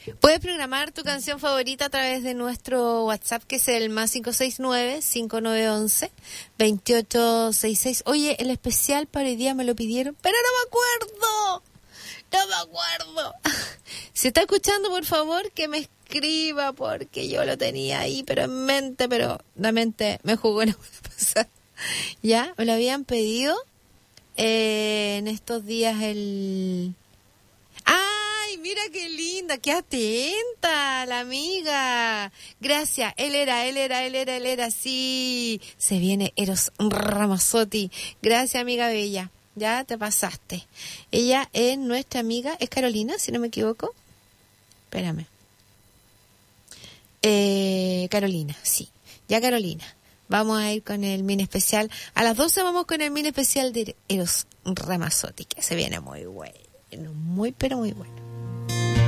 Puedes programar tu canción favorita a través de nuestro WhatsApp, que es el más 569-5911-2866. Oye, el especial para hoy día me lo pidieron, pero no me acuerdo. No me acuerdo. Si está escuchando, por favor, que me escriba, porque yo lo tenía ahí, pero en mente, pero la mente me jugó una buena pasada. Ya, me lo habían pedido en estos días el... ¡Ay, mira qué linda! ¡Qué atenta la amiga! Gracias, él era, sí. Se viene Eros Ramazzotti. Gracias, amiga bella. Ya te pasaste. Ella es nuestra amiga, es Carolina, si no me equivoco. Espérame. Carolina, sí. Ya Carolina. Vamos a ir con el mini especial. A las 12 vamos con el mini especial de Eros Ramazzotti, que se viene muy bueno. Muy, pero muy bueno.